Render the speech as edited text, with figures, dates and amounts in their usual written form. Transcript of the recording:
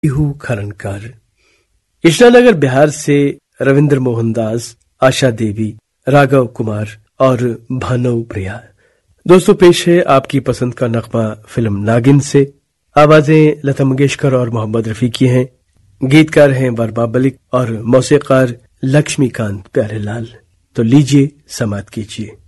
बिहू खरनकार। कृष्णानगर बिहार से रविंद्र मोहन दास, आशा देवी, राघव कुमार और भानु प्रिया। दोस्तों, पेश है आपकी पसंद का नगमा फिल्म नागिन से। आवाजें लता मंगेशकर और मोहम्मद रफी की हैं। गीतकार हैं वर्मा मलिक और मौसीकार लक्ष्मीकांत प्यारेलाल। तो लीजिए, समाप्त कीजिए।